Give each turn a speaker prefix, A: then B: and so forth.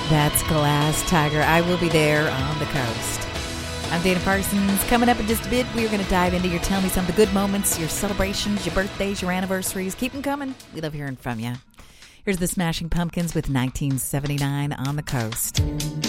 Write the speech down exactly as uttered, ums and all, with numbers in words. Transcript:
A: That's Glass Tiger. I will be there on the coast. I'm Dana Parsons. Coming up in just a bit, we're going to dive into your Tell Me Some of the good moments, your celebrations, your birthdays, your anniversaries. Keep them coming. We love hearing from you. Here's the Smashing Pumpkins with nineteen seventy-nine on the coast.